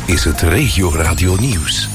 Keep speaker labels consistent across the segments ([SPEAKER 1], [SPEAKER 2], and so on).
[SPEAKER 1] is het Regio Radio Nieuws.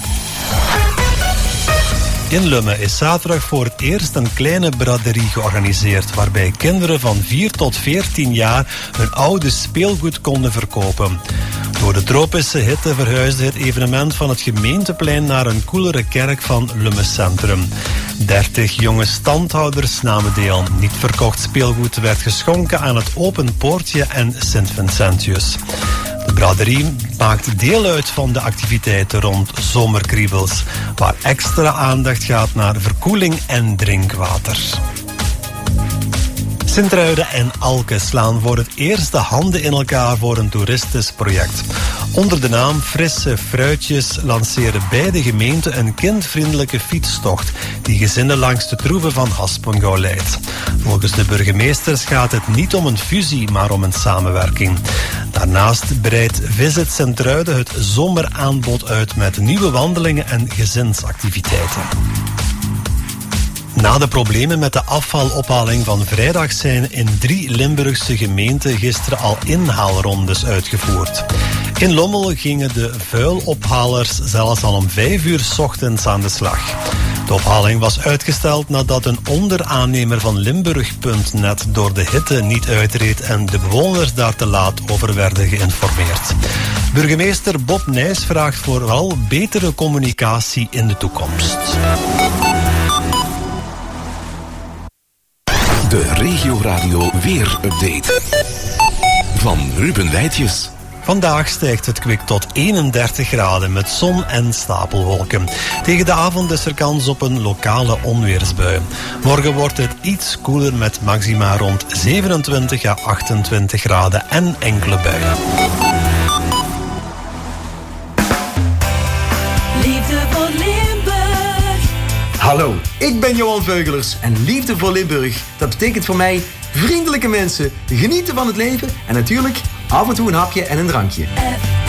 [SPEAKER 2] In Lummen is zaterdag voor het eerst een kleine braderie georganiseerd, waarbij kinderen van 4 tot 14 jaar hun oude speelgoed konden verkopen. Door de tropische hitte verhuisde het evenement van het gemeenteplein naar een koelere kerk van Lummen Centrum. 30 jonge standhouders namen deel. Niet verkocht speelgoed werd geschonken aan het Open Poortje en Sint-Vincentius. De braderie maakt deel uit van de activiteiten rond Zomerkriebels, waar extra aandacht gaat naar verkoeling en drinkwater. Sint-Truiden en Alke slaan voor het eerst de handen in elkaar voor een toeristisch project. Onder de naam Frisse Fruitjes lanceren beide gemeenten een kindvriendelijke fietstocht die gezinnen langs de troeven van Haspengouw leidt. Volgens de burgemeesters gaat het niet om een fusie, maar om een samenwerking. Daarnaast breidt Visit Sint-Truiden het zomeraanbod uit met nieuwe wandelingen en gezinsactiviteiten. Na de problemen met de afvalophaling van vrijdag zijn in 3 Limburgse gemeenten gisteren al inhaalrondes uitgevoerd. In Lommel gingen de vuilophalers zelfs al om 5 uur 's ochtends aan de slag. De ophaling was uitgesteld nadat een onderaannemer van Limburg.net door de hitte niet uitreed en de bewoners daar te laat over werden geïnformeerd. Burgemeester Bob Nijs vraagt vooral betere communicatie in de toekomst.
[SPEAKER 1] De Regio Radio Weer-update van Ruben Wijtjes.
[SPEAKER 2] Vandaag stijgt het kwik tot 31 graden met zon en stapelwolken. Tegen de avond is er kans op een lokale onweersbui. Morgen wordt het iets koeler met maxima rond 27 à 28 graden en enkele buien.
[SPEAKER 3] Liefde voor Limburg.
[SPEAKER 4] Hallo, ik ben Johan Veugelers en Liefde voor Limburg. Dat betekent voor mij vriendelijke mensen, genieten van het leven en natuurlijk af en toe een hapje en een drankje.